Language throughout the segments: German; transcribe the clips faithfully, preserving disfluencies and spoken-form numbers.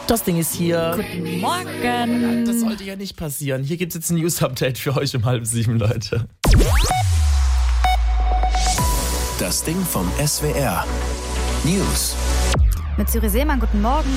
Das Ding ist hier. Guten Morgen. Das sollte ja nicht passieren. Hier gibt es jetzt ein News-Update für euch um halb sieben, Leute. Das Ding vom S W R. News. Mit Siri Seemann, guten Morgen.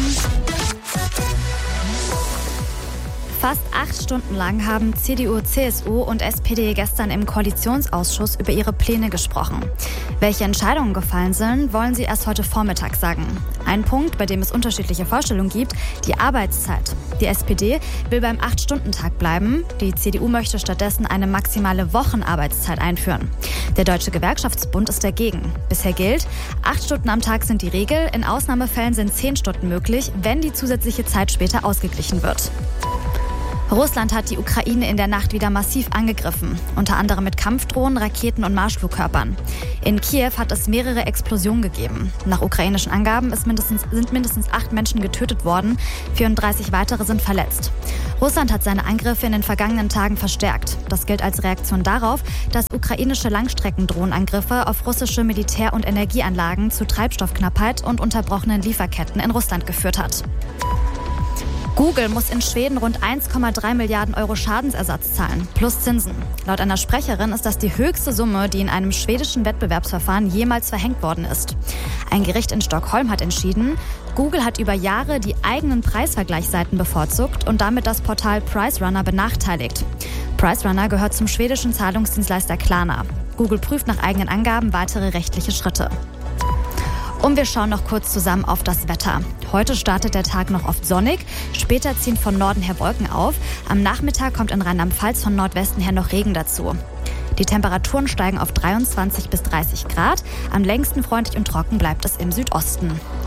Fast acht Stunden lang haben C D U, C S U und S P D gestern im Koalitionsausschuss über ihre Pläne gesprochen. Welche Entscheidungen gefallen sind, wollen sie erst heute Vormittag sagen. Ein Punkt, bei dem es unterschiedliche Vorstellungen gibt, die Arbeitszeit. Die S P D will beim acht Stunden Tag bleiben. Die C D U möchte stattdessen eine maximale Wochenarbeitszeit einführen. Der Deutsche Gewerkschaftsbund ist dagegen. Bisher gilt, acht Stunden am Tag sind die Regel. In Ausnahmefällen sind zehn Stunden möglich, wenn die zusätzliche Zeit später ausgeglichen wird. Russland hat die Ukraine in der Nacht wieder massiv angegriffen, unter anderem mit Kampfdrohnen, Raketen und Marschflugkörpern. In Kiew hat es mehrere Explosionen gegeben. Nach ukrainischen Angaben ist mindestens, sind mindestens acht Menschen getötet worden, vierunddreißig weitere sind verletzt. Russland hat seine Angriffe in den vergangenen Tagen verstärkt. Das gilt als Reaktion darauf, dass ukrainische Langstreckendrohnenangriffe auf russische Militär- und Energieanlagen zu Treibstoffknappheit und unterbrochenen Lieferketten in Russland geführt hat. Google muss in Schweden rund eins Komma drei Milliarden Euro Schadensersatz zahlen, plus Zinsen. Laut einer Sprecherin ist das die höchste Summe, die in einem schwedischen Wettbewerbsverfahren jemals verhängt worden ist. Ein Gericht in Stockholm hat entschieden, Google hat über Jahre die eigenen Preisvergleichsseiten bevorzugt und damit das Portal PriceRunner benachteiligt. PriceRunner gehört zum schwedischen Zahlungsdienstleister Klarna. Google prüft nach eigenen Angaben weitere rechtliche Schritte. Und wir schauen noch kurz zusammen auf das Wetter. Heute startet der Tag noch oft sonnig, später ziehen von Norden her Wolken auf. Am Nachmittag kommt in Rheinland-Pfalz von Nordwesten her noch Regen dazu. Die Temperaturen steigen auf dreiundzwanzig bis dreißig Grad. Am längsten freundlich und trocken bleibt es im Südosten.